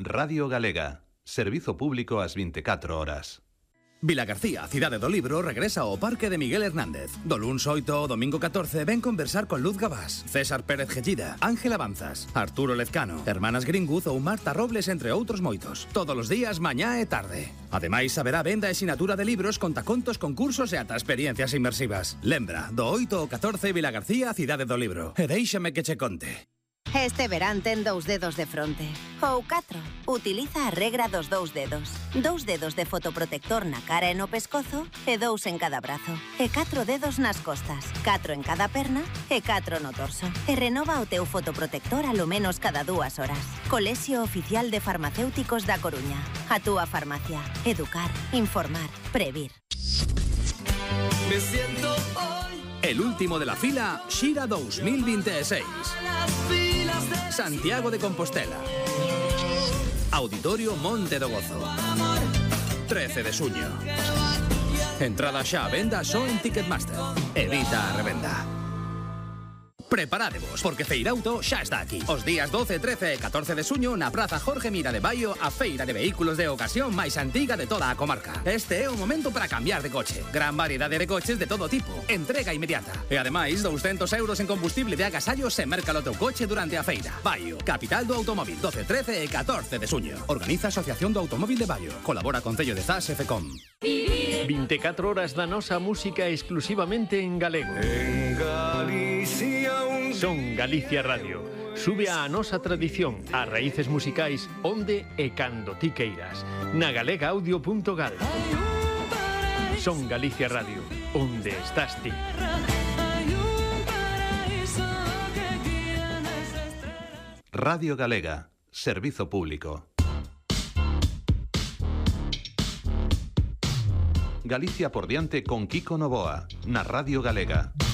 Radio Galega. Servizo público ás 24 horas. Vilagarcía, cidade do libro, regresa ao Parque de Miguel Hernández. Do luns 8 ao domingo 14 ven conversar con Luz Gabás, César Pérez Gellida, Ángel Avanzas, Arturo Lezcano, Hermanas Gringuz ou Marta Robles, entre outros moitos. Todos os días, mañá e tarde. Ademais, haberá venda e sinatura de libros, contacontos, concursos e ata experiencias inmersivas. Lembra, do 8 ao 14 Vilagarcía, cidade do libro. E déixame que che conte. Este verán ten 2 dedos de fronte. Ou 4. Utiliza a regra dos 2 dedos. 2 dedos de fotoprotector na cara e no pescozo e 2 en cada brazo. E 4 dedos nas costas. 4 en cada perna e 4 no torso. E renova o teu fotoprotector alo menos cada 2 horas. Colexio Oficial de Farmacéuticos da Coruña. A túa farmacia. Educar, informar, previr. Me siento hoy el último de la fila Xira 2026. Santiago de Compostela. Auditorio Monte do Gozo. 13 de xuño. Entrada xa a venda só en Ticketmaster. Evita a revenda. Preparádevos, porque Feirauto xa está aquí. Os días 12, 13 e 14 de xuño na Praza Jorge Mira de Baio, a feira de vehículos de ocasión máis antiga de toda a comarca. Este é o momento para cambiar de coche. Gran variedade de coches de todo tipo. Entrega inmediata. E ademais, 200 euros en combustible de agasallo se merca o teu coche durante a feira. Baio, capital do automóvil. 12, 13 e 14 de xuño. Organiza a Asociación do Automóvil de Baio. Colabora Concello de Zas e FECOM. 24 horas da nosa música exclusivamente en galego. En Galicia Son Galicia Radio. Sube a nosa tradición, as raíces musicais onde e cando ti queiras. Na galegaaudio.gal. Son Galicia Radio, onde estás ti. Radio Galega. Servizo público. Galicia por diante con Kiko Novoa, na Radio Galega.